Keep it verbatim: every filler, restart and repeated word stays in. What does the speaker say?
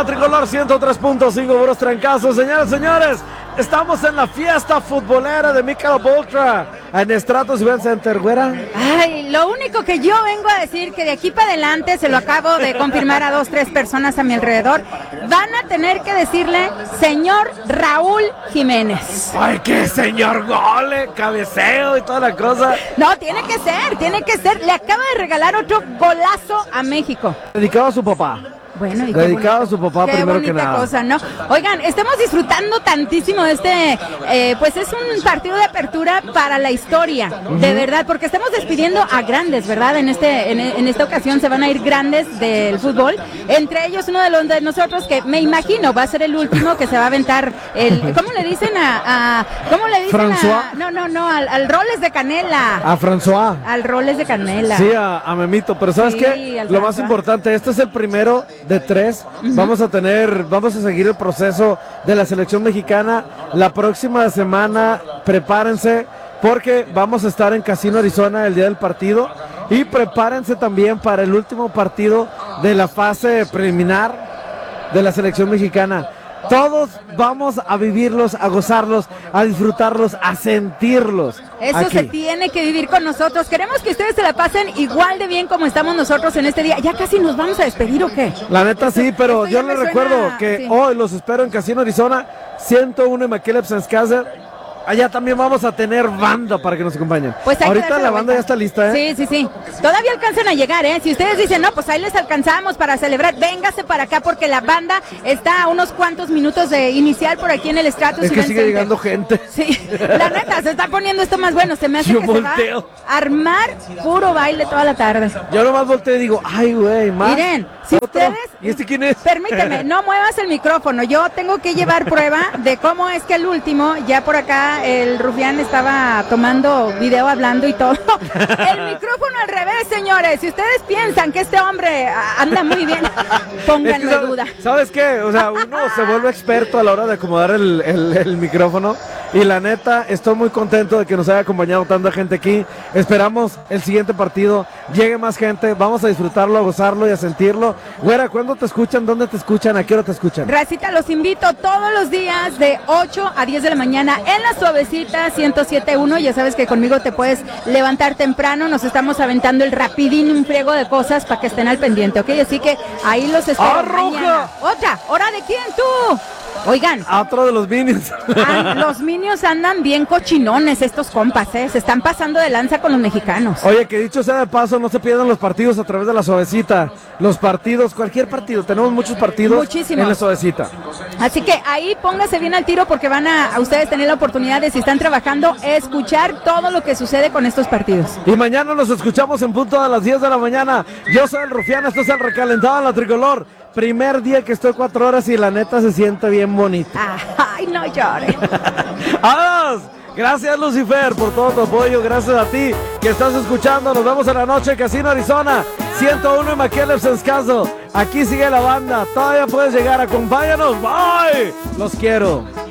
la Tricolor ciento tres punto cinco, puros trancazos. Señores, señores, estamos en la fiesta futbolera de Michelob Ultra en Stratos Event Center, güera. Ay, lo único que yo vengo a decir, que de aquí para adelante, se lo acabo de confirmar a dos, tres personas a mi alrededor, van a tener que decirle señor Raúl Jiménez. Ay, qué señor gole, cabeceo y toda la cosa. No, tiene que ser, tiene que ser. Le acaba de regalar otro golazo a México. Dedicado a su papá. Bueno, y dedicado a su papá qué primero que bonita nada. cosa, ¿no? Oigan, estamos disfrutando tantísimo de este, eh, pues es un partido de apertura para la historia, uh-huh. de verdad, porque estamos despidiendo a grandes, ¿verdad? En este, en, en esta ocasión se van a ir grandes del fútbol, entre ellos uno de los de nosotros que me imagino va a ser el último que se va a aventar el, ¿cómo le dicen a, a cómo le dicen François? a, no, no, no, al, al Roles de Canela. A François. Al Roles de Canela. Sí, a, a Memito, pero ¿sabes sí, qué? Lo más importante, este es el primero de tres. Uh-huh. Vamos a tener, vamos a seguir el proceso de la selección mexicana. La próxima semana, prepárense, porque vamos a estar en Casino Arizona el día del partido. Y prepárense también para el último partido de la fase preliminar de la selección mexicana. Todos vamos a vivirlos, a gozarlos, a disfrutarlos, a sentirlos. Eso aquí. Se tiene que vivir con nosotros. Queremos que ustedes se la pasen igual de bien como estamos nosotros en este día. ¿Ya casi nos vamos a despedir o qué? La neta sí, pero Esto yo les recuerdo suena... que sí. Hoy los espero en Casino Arizona, ciento uno en McKellips Senskazer. Allá también vamos a tener banda para que nos acompañen. Pues ahorita la banda ya está lista, ¿eh? Sí, sí, sí. Todavía alcanzan a llegar, ¿eh? Si ustedes dicen, no, pues ahí les alcanzamos para celebrar, véngase para acá porque la banda está a unos cuantos minutos de iniciar por aquí en el Stratos. Es que sigue llegando gente. Sí, la neta, se está poniendo esto más bueno. Se me hace Yo que volteo. se va a armar puro baile toda la tarde. Yo nomás volteo y digo, ay, güey, más. Miren, si ¿Otro? ustedes... ¿Y este quién es? Permíteme, no muevas el micrófono. Yo tengo que llevar prueba de cómo es que el último, ya por acá, el rufián estaba tomando video hablando y todo. El micrófono al revés, señores. Si ustedes piensan que este hombre anda muy bien, pónganlo es que, en duda. ¿Sabes qué? O sea, uno se vuelve experto a la hora de acomodar el, el, el micrófono. Y la neta, estoy muy contento de que nos haya acompañado tanta gente aquí. Esperamos el siguiente partido, llegue más gente, vamos a disfrutarlo, a gozarlo y a sentirlo. Güera, ¿cuándo te escuchan? ¿Dónde te escuchan? ¿A qué hora te escuchan? Racita, los invito todos los días de ocho a diez de la mañana en La Suavecita ciento siete punto uno. Ya sabes que conmigo te puedes levantar temprano. Nos estamos aventando el rapidín, un friego de cosas para que estén al pendiente, ¿ok? Así que ahí los espero. ¡Ah, Roja! Otra, ¿hora de quién tú? Oigan. A otro de los Minions. Ah, los Minions andan bien cochinones estos compas, ¿eh? Se están pasando de lanza con los mexicanos. Oye, que dicho sea de paso, no se pierdan los partidos a través de La Suavecita. Los partidos, cualquier partido. Tenemos muchos partidos Muchísimos. en La Suavecita. Así que ahí póngase bien al tiro porque van a, a ustedes tener la oportunidad de, si están trabajando, escuchar todo lo que sucede con estos partidos. Y mañana nos escuchamos en punto a las diez de la mañana. Yo soy el Rufián, esto es el Recalentado en la Tricolor. Primer día que estoy cuatro horas y la neta se siente bien bonito. Ay, no llore. ¡Adiós! Gracias, Lucifer, por todo tu apoyo. Gracias a ti que estás escuchando. Nos vemos en la noche, Casino Arizona, ciento uno en McKellips Senskazer. Aquí sigue la banda. Todavía puedes llegar. Acompáñanos. Bye. Los quiero.